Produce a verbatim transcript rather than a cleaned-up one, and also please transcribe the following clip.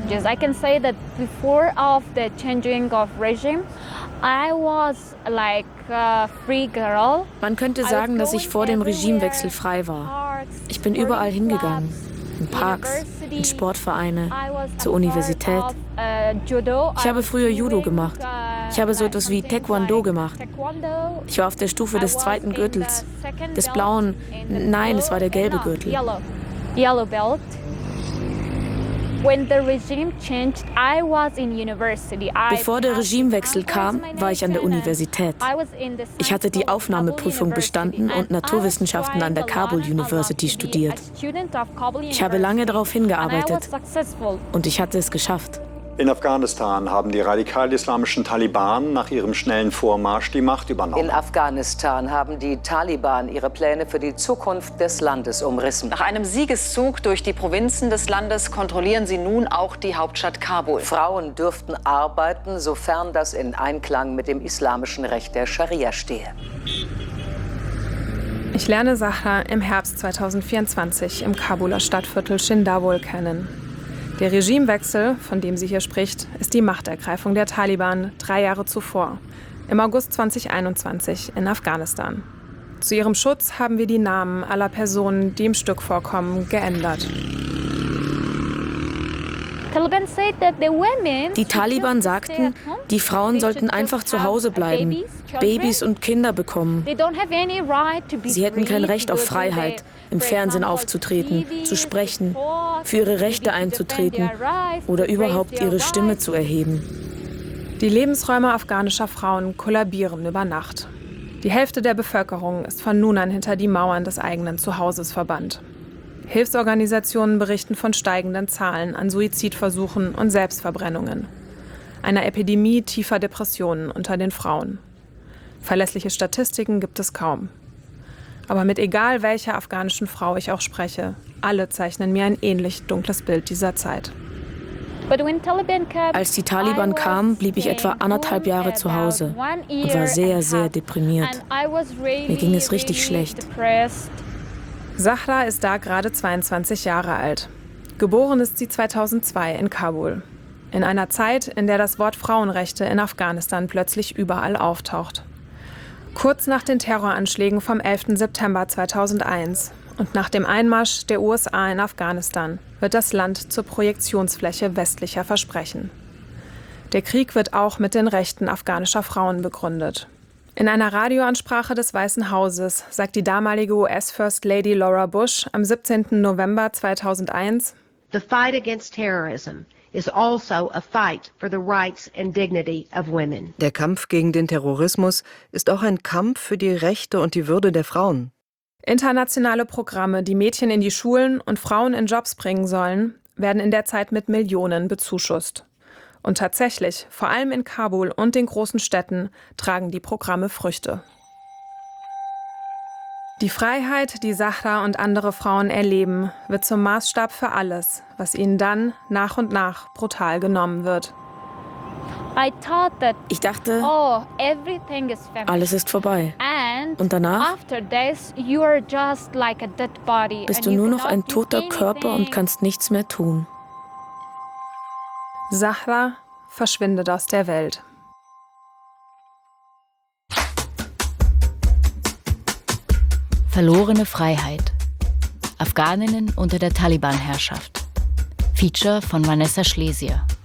changes. I can say that before of the changing of regime, I was like a free girl. Man könnte sagen, dass ich vor dem Regimewechsel frei war. Ich bin überall hingegangen. In Parks, in Sportvereine, zur Universität. Ich habe früher Judo gemacht. Ich habe so etwas wie Taekwondo gemacht. Ich war auf der Stufe des zweiten Gürtels. Des blauen, nein, es war der gelbe Gürtel. Yellow belt. When the regime changed, I was in university. Bevor der Regimewechsel kam, war ich an der Universität. Ich hatte die Aufnahmeprüfung bestanden und Naturwissenschaften an der Kabul University studiert. Ich habe lange darauf hingearbeitet und ich hatte es geschafft. In Afghanistan haben die radikal-islamischen Taliban nach ihrem schnellen Vormarsch die Macht übernommen. In Afghanistan haben die Taliban ihre Pläne für die Zukunft des Landes umrissen. Nach einem Siegeszug durch die Provinzen des Landes kontrollieren sie nun auch die Hauptstadt Kabul. Frauen dürften arbeiten, sofern das in Einklang mit dem islamischen Recht der Scharia stehe. Ich lerne Zahra im Herbst zweitausendvierundzwanzig im Kabuler Stadtviertel Shindawol kennen. Der Regimewechsel, von dem sie hier spricht, ist die Machtergreifung der Taliban drei Jahre zuvor, im August zweitausendeinundzwanzig in Afghanistan. Zu ihrem Schutz haben wir die Namen aller Personen, die im Stück vorkommen, geändert. Die Taliban sagten, die Frauen sollten einfach zu Hause bleiben, Babys und Kinder bekommen. Sie hätten kein Recht auf Freiheit, im Fernsehen aufzutreten, zu sprechen, für ihre Rechte einzutreten oder überhaupt ihre Stimme zu erheben. Die Lebensräume afghanischer Frauen kollabieren über Nacht. Die Hälfte der Bevölkerung ist von nun an hinter die Mauern des eigenen Zuhauses verbannt. Hilfsorganisationen berichten von steigenden Zahlen an Suizidversuchen und Selbstverbrennungen, einer Epidemie tiefer Depressionen unter den Frauen. Verlässliche Statistiken gibt es kaum. Aber mit egal welcher afghanischen Frau ich auch spreche, alle zeichnen mir ein ähnlich dunkles Bild dieser Zeit. Als die Taliban kamen, blieb ich etwa anderthalb Jahre zu Hause und war sehr, sehr deprimiert. Mir ging es richtig schlecht. Zahra ist da gerade zweiundzwanzig Jahre alt. Geboren ist sie zweitausendzwei in Kabul. In einer Zeit, in der das Wort Frauenrechte in Afghanistan plötzlich überall auftaucht. Kurz nach den Terroranschlägen vom elften September zweitausendeins und nach dem Einmarsch der U S A in Afghanistan wird das Land zur Projektionsfläche westlicher Versprechen. Der Krieg wird auch mit den Rechten afghanischer Frauen begründet. In einer Radioansprache des Weißen Hauses sagt die damalige U S-First Lady Laura Bush am siebzehnten November zweitausendeins: The fight against terrorism is also a fight for the rights and dignity of women. Der Kampf gegen den Terrorismus ist auch ein Kampf für die Rechte und die Würde der Frauen. Internationale Programme, die Mädchen in die Schulen und Frauen in Jobs bringen sollen, werden in der Zeit mit Millionen bezuschusst. Und tatsächlich, vor allem in Kabul und den großen Städten, tragen die Programme Früchte. Die Freiheit, die Zahra und andere Frauen erleben, wird zum Maßstab für alles, was ihnen dann nach und nach brutal genommen wird. Ich dachte, alles ist vorbei. Und danach bist du nur noch ein toter Körper und kannst nichts mehr tun. Zahra verschwindet aus der Welt. Verlorene Freiheit. Afghaninnen unter der Taliban-Herrschaft. Feature von Vanessa Schlesier.